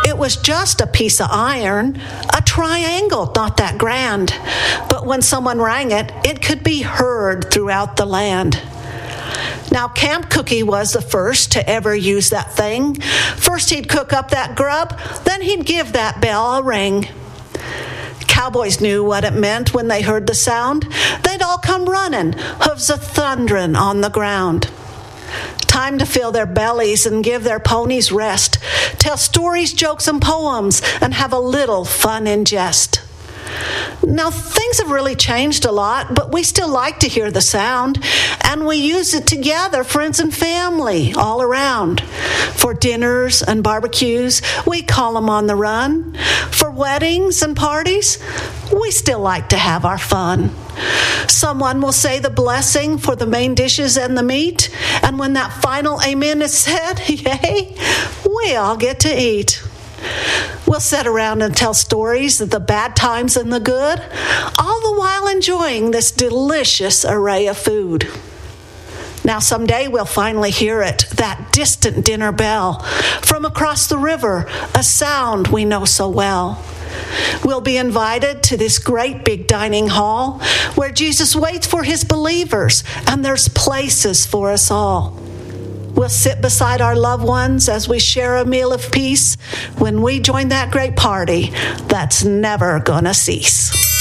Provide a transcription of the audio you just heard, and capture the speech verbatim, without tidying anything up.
It was just a piece of iron, a triangle, not that grand. But when someone rang it, it could be heard throughout the land. Now, Camp Cookie was the first to ever use that thing. First he'd cook up that grub, then he'd give that bell a ring. Cowboys knew what it meant when they heard the sound. They'd all come running, hooves a-thundering on the ground. Time to fill their bellies and give their ponies rest, tell stories, jokes, and poems, and have a little fun in jest. Now, things have really changed a lot, but we still like to hear the sound, and we use it together, friends and family, all around. For dinners and barbecues, we call them on the run. For weddings and parties, we still like to have our fun. Someone will say the blessing for the main dishes and the meat, and when that final amen is said, yay, we all get to eat. We'll sit around and tell stories of the bad times and the good, all the while enjoying this delicious array of food. Now someday we'll finally hear it, that distant dinner bell, from across the river, a sound we know so well. We'll be invited to this great big dining hall where Jesus waits for his believers, and there's places for us all. We'll sit beside our loved ones as we share a meal of peace when we join that great party that's never gonna cease.